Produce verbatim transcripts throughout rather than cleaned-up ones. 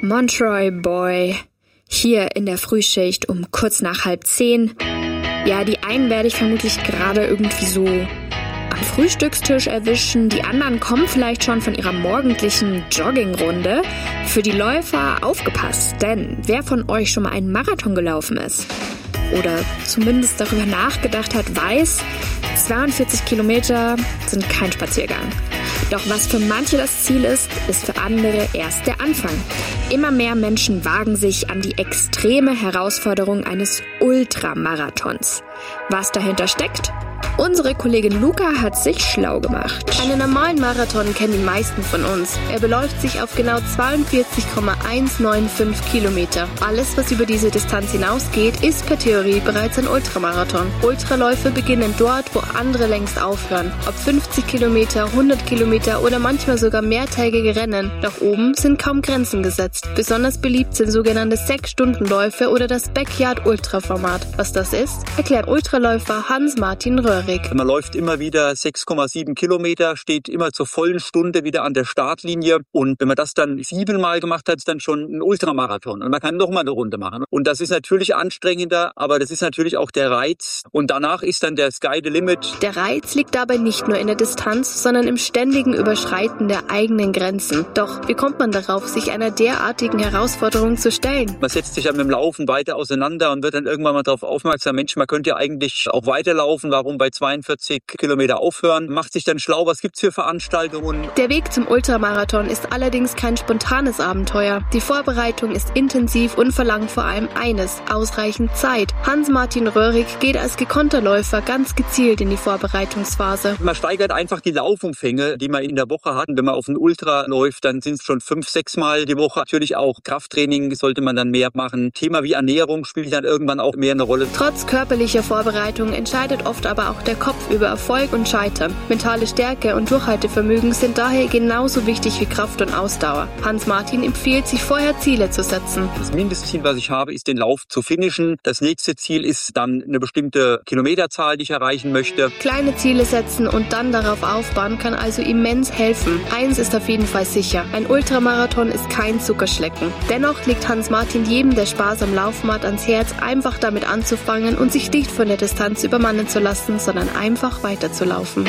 Monterey Boy, hier in der Frühschicht um kurz nach halb zehn. Ja, die einen werde ich vermutlich gerade irgendwie so am Frühstückstisch erwischen. Die anderen kommen vielleicht schon von ihrer morgendlichen Joggingrunde. Für die Läufer aufgepasst, denn wer von euch schon mal einen Marathon gelaufen ist oder zumindest darüber nachgedacht hat, weiß, zweiundvierzig Kilometer sind kein Spaziergang. Doch was für manche das Ziel ist, ist für andere erst der Anfang. Immer mehr Menschen wagen sich an die extreme Herausforderung eines Ultramarathons. Was dahinter steckt? Unsere Kollegin Luca hat sich schlau gemacht. Einen normalen Marathon kennen die meisten von uns. Er beläuft sich auf genau zweiundvierzig Komma hundertfünfundneunzig Kilometer. Alles, was über diese Distanz hinausgeht, ist per Theorie bereits ein Ultramarathon. Ultraläufe beginnen dort, wo andere längst aufhören. Ob fünfzig Kilometer, hundert Kilometer oder manchmal sogar mehrtägige Rennen. Nach oben sind kaum Grenzen gesetzt. Besonders beliebt sind sogenannte sechs-Stunden-Läufe oder das Backyard-Ultra-Format. Was das ist, erklärt Ultraläufer Hans-Martin Röhrig. Man läuft immer wieder sechs Komma sieben Kilometer, steht immer zur vollen Stunde wieder an der Startlinie. Und wenn man das dann siebenmal gemacht hat, ist dann schon ein Ultramarathon. Und man kann noch mal eine Runde machen. Und das ist natürlich anstrengender, aber das ist natürlich auch der Reiz. Und danach ist dann der Sky the Limit. Der Reiz liegt dabei nicht nur in der Distanz, sondern im ständigen Überschreiten der eigenen Grenzen. Doch wie kommt man darauf, sich einer derartigen Herausforderung zu stellen? Man setzt sich ja mit dem Laufen weiter auseinander und wird dann irgendwann mal darauf aufmerksam, Mensch, man könnte ja eigentlich auch weiterlaufen. Warum bei zweiundvierzig Kilometer aufhören? Macht sich dann schlau, was gibt's für Veranstaltungen? Der Weg zum Ultramarathon ist allerdings kein spontanes Abenteuer. Die Vorbereitung ist intensiv und verlangt vor allem eines, ausreichend Zeit. Hans-Martin Röhrig geht als gekonnter Läufer ganz gezielt in die Vorbereitungsphase. Man steigert einfach die Laufumfänge, die man in der Woche hat. Wenn man auf einen Ultra läuft, dann sind es schon fünf, sechs Mal die Woche. Natürlich auch Krafttraining sollte man dann mehr machen. Thema wie Ernährung spielt dann irgendwann auch mehr eine Rolle. Trotz körperlicher Vorbereitung entscheidet oft aber auch der Kopf über Erfolg und Scheitern. Mentale Stärke und Durchhaltevermögen sind daher genauso wichtig wie Kraft und Ausdauer. Hans-Martin empfiehlt, sich vorher Ziele zu setzen. Das Mindestziel, was ich habe, ist, den Lauf zu finishen. Das nächste Ziel ist dann eine bestimmte Kilometerzahl, die ich erreichen möchte. Kleine Ziele setzen und dann darauf aufbauen, kann also immens helfen. Eins ist auf jeden Fall sicher: Ein Ultramarathon ist kein Zuckerschlecken. Dennoch legt Hans-Martin jedem, der Spaß am Laufen hat, ans Herz, einfach damit anzufangen und sich nicht von der Distanz übermannen zu lassen, sondern einfach weiterzulaufen.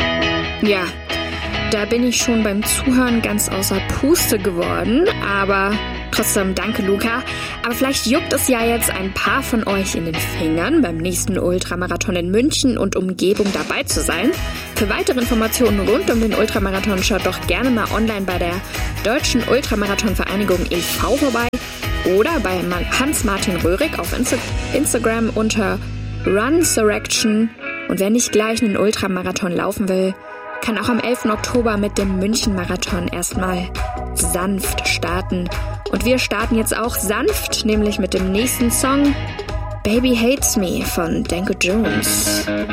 Ja, da bin ich schon beim Zuhören ganz außer Puste geworden, aber trotzdem danke, Luca. Aber vielleicht juckt es ja jetzt ein paar von euch in den Fingern, beim nächsten Ultramarathon in München und Umgebung dabei zu sein. Für weitere Informationen rund um den Ultramarathon schaut doch gerne mal online bei der Deutschen Ultramarathon-Vereinigung e V vorbei oder bei Hans-Martin Röhrig auf Insta- Instagram unter Runsurrection. Und wer nicht gleich einen Ultramarathon laufen will, kann auch am elften Oktober mit dem München-Marathon erstmal sanft starten. Und wir starten jetzt auch sanft, nämlich mit dem nächsten Song Baby Hates Me von Danko Jones.